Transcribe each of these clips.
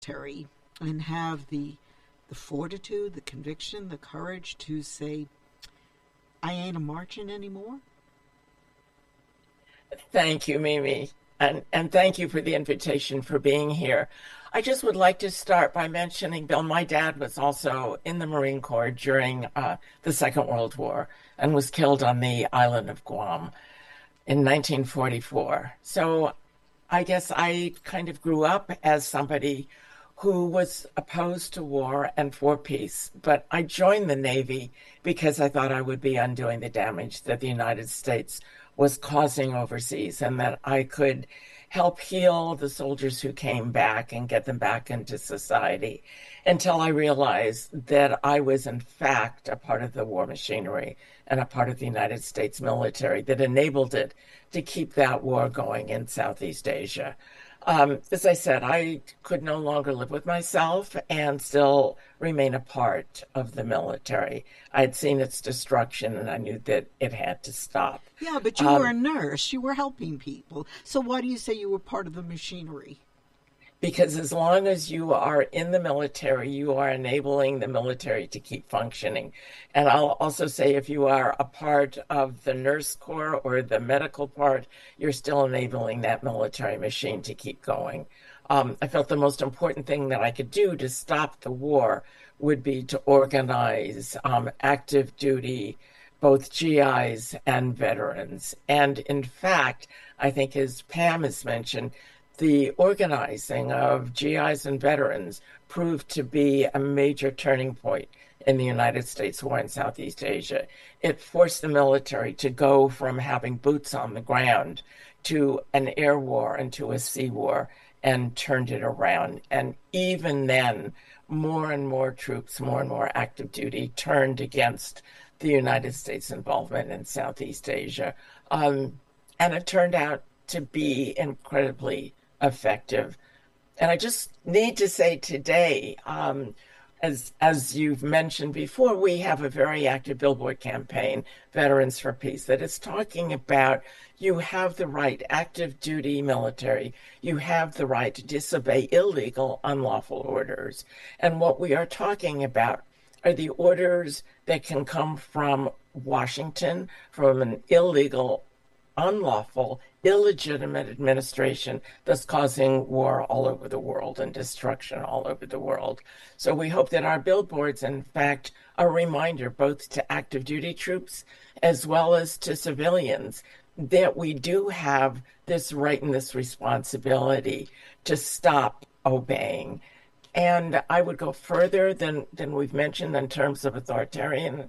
military and have the fortitude, the conviction, the courage to say, I ain't a marching anymore? Thank you, Mimi. And thank you for the invitation for being here. I just would like to start by mentioning, Bill, my dad was also in the Marine Corps during the Second World War and was killed on the island of Guam in 1944. So I guess I kind of grew up as somebody who was opposed to war and for peace, but I joined the Navy because I thought I would be undoing the damage that the United States was causing overseas and that I could help heal the soldiers who came back and get them back into society until I realized that I was, in fact, a part of the war machinery and a part of the United States military that enabled it to keep that war going in Southeast Asia. As I said, I could no longer live with myself and still remain a part of the military. I had seen its destruction and I knew that it had to stop. Yeah, but you were a nurse. You were helping people. So why do you say you were part of the machinery? Because as long as you are in the military, you are enabling the military to keep functioning. And I'll also say if you are a part of the nurse corps or the medical part, you're still enabling that military machine to keep going. I felt the most important thing that I could do to stop the war would be to organize active duty, both GIs and veterans. And in fact, I think as Pam has mentioned, the organizing of GIs and veterans proved to be a major turning point in the United States war in Southeast Asia. It forced the military to go from having boots on the ground to an air war and to a sea war and turned it around. And even then, more and more troops, more and more active duty turned against the United States involvement in Southeast Asia. And it turned out to be incredibly effective. And I just need to say today, as you've mentioned before, we have a very active billboard campaign, Veterans for Peace, that is talking about you have the right, active duty military, you have the right to disobey illegal, unlawful orders. And what we are talking about are the orders that can come from Washington, from an illegal, unlawful, illegitimate administration that's causing war all over the world and destruction all over the world. So we hope that our billboards, in fact, are a reminder both to active duty troops as well as to civilians that we do have this right and this responsibility to stop obeying. And I would go further than we've mentioned in terms of authoritarianism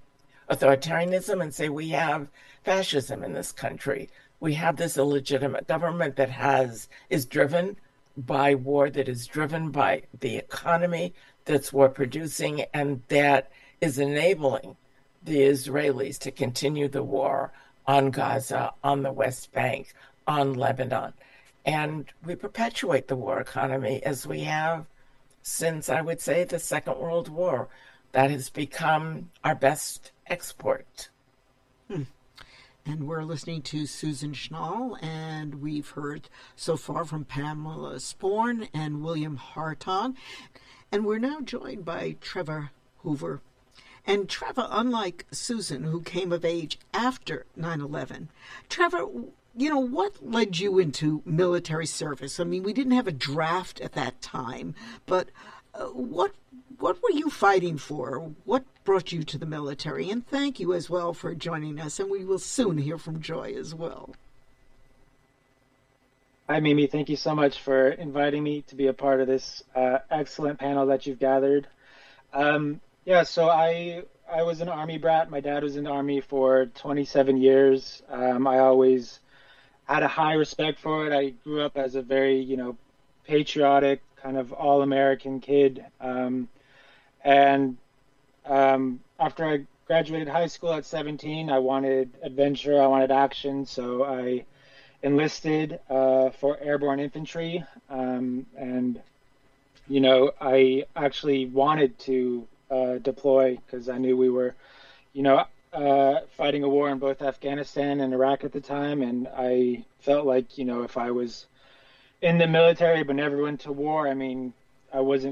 and say we have fascism in this country. We have this illegitimate government that is driven by war, that is driven by the economy that's war producing, and that is enabling the Israelis to continue the war on Gaza, on the West Bank, on Lebanon. And we perpetuate the war economy as we have since, I would say, the Second World War. That has become our best export. And we're listening to Susan Schnall, and we've heard so far from Pamela Sporn and William Hartung. And we're now joined by Trevor Hoover. And Trevor, unlike Susan, who came of age after 9/11, Trevor, what led you into military service? I mean, we didn't have a draft at that time, but what were you fighting for? What brought you to the military? And thank you as well for joining us, and we will soon hear from Joy as well. Hi, Mimi. Thank you so much for inviting me to be a part of this excellent panel that you've gathered. So I was an Army brat. My dad was in the Army for 27 years. I always had a high respect for it. I grew up as a very, patriotic, kind of all-American kid. After I graduated high school at 17, I wanted adventure, I wanted action, so I enlisted for airborne infantry. I actually wanted to deploy because I knew we were, fighting a war in both Afghanistan and Iraq at the time, and I felt like, if I was in the military but never went to war, I mean, I wasn't